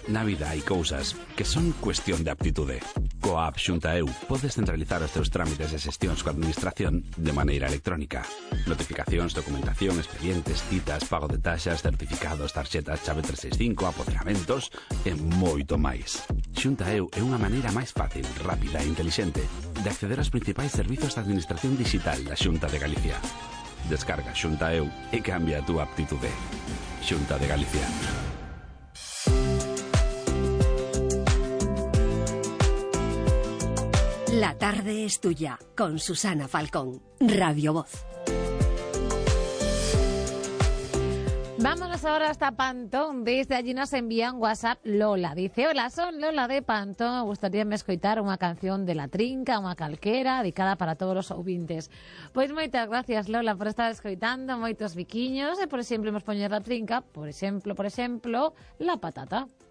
Na vida hai cousas que son cuestión de aptitude. Coa app Xunta EU podes centralizar os teus trámites e xestións coa administración de maneira electrónica. Notificacións, documentación, expedientes, citas, pago de taxas, certificados, tarxetas, chave 365, apoderamentos e moito máis. Xunta EU é unha maneira máis fácil, rápida e intelixente de acceder aos principais servizos de administración digital da Xunta de Galicia. Descarga Xunta EU e cambia a túa aptitude. Xunta de Galicia. La tarde es tuya, con Susana Falcón, Radio Voz. Vámonos ahora hasta Pantón. Desde allí nos envía un WhatsApp Lola. Dice, hola, son Lola de Pantón. Me gustaría me escoitar unha canción de La Trinca, unha calquera, dedicada para todos os ouvintes. Pois moitas gracias, Lola, por estar escoitando moitos biquiños. E, por exemplo, imos poñer La Trinca, por exemplo, La Patata.